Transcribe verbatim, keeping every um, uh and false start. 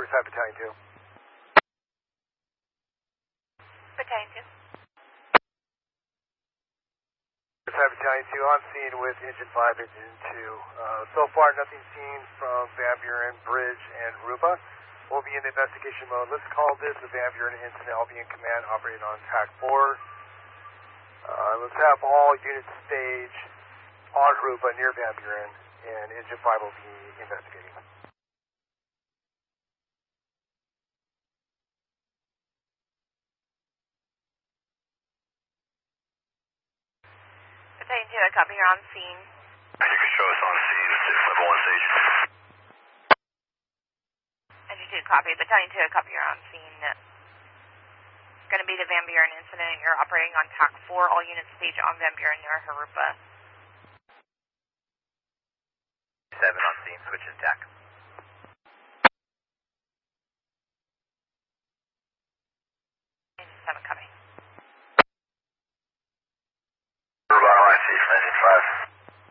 Riverside Battalion two. Battalion two. Riverside Battalion two on scene with Engine five, Engine two. Uh, so far, nothing seen from Van Buren Bridge and Aruba. We'll be in investigation mode. Let's call this the Van Buren incident. I'll be in command, operating on T A C four. Uh, let's have all units stage on Aruba near Van Buren, and Engine five will be investigating. Battalion two, I copy, you're on scene. You can show us on scene, six level one stage. Engine two, copy. Battalion two, I copy, you're on scene. It's going to be the Van Buren incident. You're operating on T A C four. All units stage on Van Buren near Aruba. seven on scene, switches T A C. Engine seven, copy. Aruba, I C, engine five.